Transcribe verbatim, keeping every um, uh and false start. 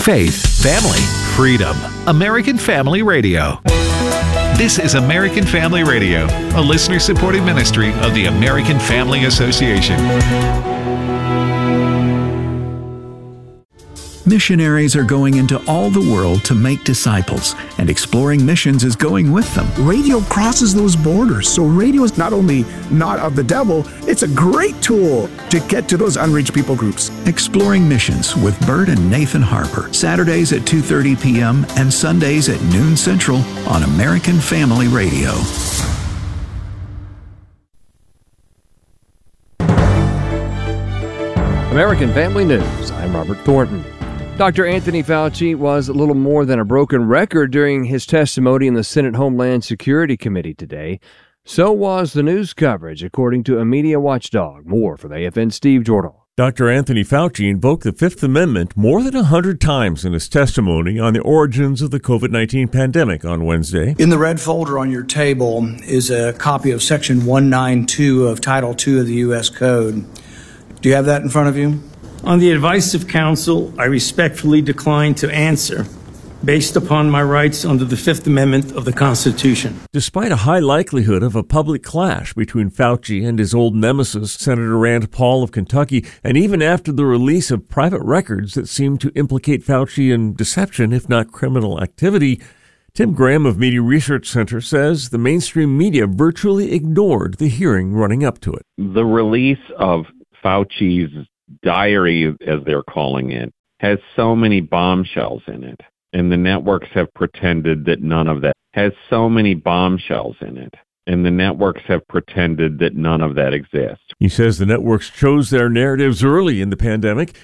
Faith, family, freedom. American Family Radio. This is American Family Radio, a listener-supported ministry of the American Family Association. Missionaries are going into all the world to make disciples, and Exploring Missions is going with them. Radio crosses those borders, so radio is not only not of the devil, it's a great tool to get to those unreached people groups. Exploring Missions with Bert and Nathan Harper, Saturdays at two thirty p.m. and Sundays at noon Central on American Family Radio. American Family News, I'm Robert Thornton. Doctor Anthony Fauci was a little more than a broken record during his testimony in the Senate Homeland Security Committee today. So was the news coverage, according to a media watchdog. More from A F N's Steve Jordan. Doctor Anthony Fauci invoked the Fifth Amendment more than one hundred times in his testimony on the origins of the covid nineteen pandemic on Wednesday. In the red folder on your table is a copy of Section one ninety-two of Title two of the U S Code. Do you have that in front of you? On the advice of counsel, I respectfully decline to answer based upon my rights under the Fifth Amendment of the Constitution. Despite a high likelihood of a public clash between Fauci and his old nemesis, Senator Rand Paul of Kentucky, and even after the release of private records that seem to implicate Fauci in deception, if not criminal activity, Tim Graham of Media Research Center says the mainstream media virtually ignored the hearing running up to it. The release of Fauci's diary, as they're calling it, has so many bombshells in it. And the networks have pretended that none of that has so many bombshells in it. And the networks have pretended that none of that exists. He says the networks chose their narratives early in the pandemic